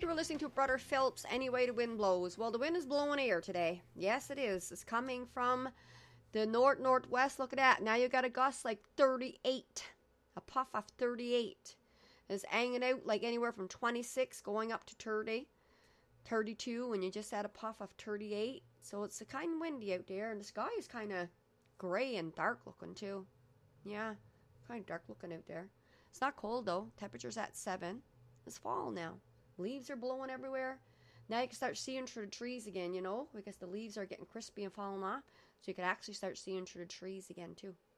You were listening to Brother Phillips, Any Way the Wind Blows. Well, the wind is blowing here today. Yes, it is. It's coming from the northwest. Look at that. Now you got a gust like 38. A puff of 38. It's hanging out like anywhere from 26 going up to 30. 32 when you just had a puff of 38. So it's kind of windy out there. And the sky is kind of gray and dark looking too. Yeah, kind of dark looking out there. It's not cold though. Temperature's at 7. It's fall now. Leaves are blowing everywhere. Now you can start seeing through the trees again, you know, because the leaves are getting crispy and falling off. So you can actually start seeing through the trees again too.